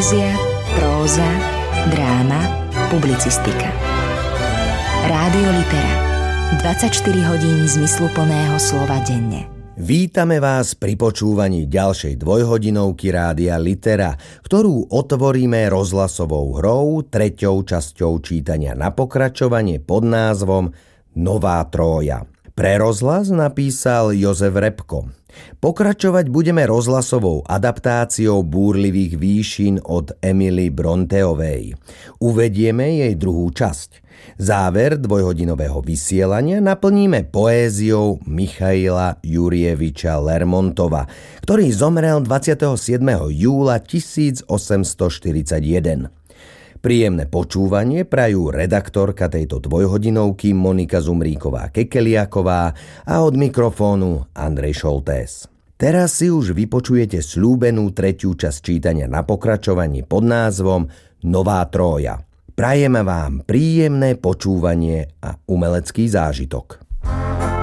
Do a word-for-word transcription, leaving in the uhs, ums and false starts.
Poézia, próza, dráma, publicistika. Rádio Litera. dvadsaťštyri hodín zmysluplného slova denne. Vítame vás pri počúvaní ďalšej dvojhodinovky Rádia Litera, ktorú otvoríme rozhlasovou hrou, treťou časťou čítania na pokračovanie pod názvom Nová Trója. Pre rozhlas napísal Jozef Repko. Pokračovať budeme rozhlasovou adaptáciou Búrlivých výšin od Emily Bronteovej. Uvedieme jej druhú časť. Záver dvojhodinového vysielania naplníme poéziou Michaila Jurjeviča Lermontova, ktorý zomrel dvadsiateho siedmeho júla tisícosemstoštyridsaťjeden. Príjemné počúvanie prajú redaktorka tejto dvojhodinovky Monika Zumríková-Kekeliaková a od mikrofónu Andrej Šoltés. Teraz si už vypočujete sľúbenú tretiu časť čítania na pokračovaní pod názvom Nová Trója. Prajeme vám príjemné počúvanie a umelecký zážitok.